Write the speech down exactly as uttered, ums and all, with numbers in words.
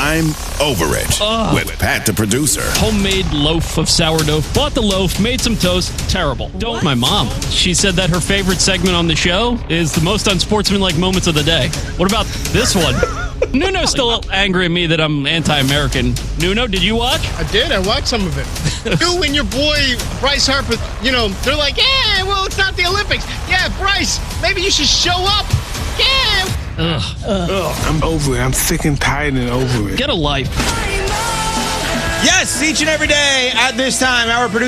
I'm over it Ugh. with Pat the producer. Homemade loaf of sourdough. Bought the loaf, made some toast. Terrible. Don't. My mom. She said that her favorite segment on the show is the most unsportsmanlike moments of the day. What about this one? Nuno's still angry at me that I'm anti-American. Nuno, did you watch? I did. I watched some of it. You and your boy, Bryce Harper, you know, they're like, yeah, well, it's not the Olympics. Yeah, Bryce, maybe you should show up. Yeah. Ugh. Ugh. I'm over it. I'm sick and tired and over it. Get a life. Yes, each and every day at this time, our producer